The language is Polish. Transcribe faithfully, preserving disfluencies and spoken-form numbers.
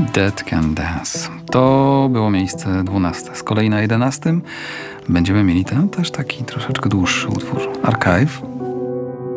Dead Can Dance. To było miejsce dwunaste. Z kolei na jedenastym będziemy mieli ten też taki troszeczkę dłuższy utwór. Archive.